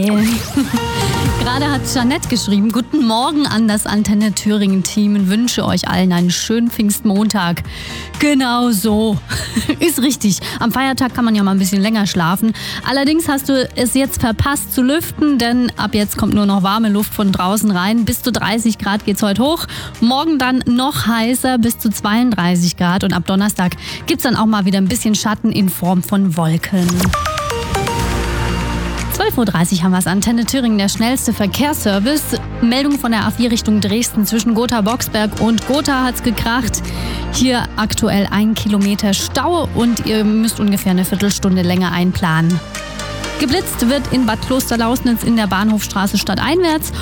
erzählen. Gerade hat Jeanette geschrieben, guten Morgen an das Antenne Thüringen-Team und wünsche euch allen einen schönen Pfingstmontag. Genau so. Ist richtig. Am Feiertag kann man ja mal ein bisschen länger schlafen. Allerdings hast du es jetzt verpasst zu lüften, denn ab jetzt kommt nur noch warme Luft von draußen rein. Bis zu 30 Grad geht's heute hoch. Morgen dann noch heißer, bis zu 32 Grad. Und ab Donnerstag gibt's dann auch mal wieder ein bisschen Schatten in Form von Wolken. 12.30 Uhr haben wir es. Antenne Thüringen, der schnellste Verkehrsservice. Meldung von der A4 Richtung Dresden. Zwischen Gotha-Boxberg und Gotha hat's gekracht. Hier aktuell 1 Kilometer Stau und ihr müsst ungefähr eine Viertelstunde länger einplanen. Geblitzt wird in Bad Klosterlausnitz in der Bahnhofstraße stadteinwärts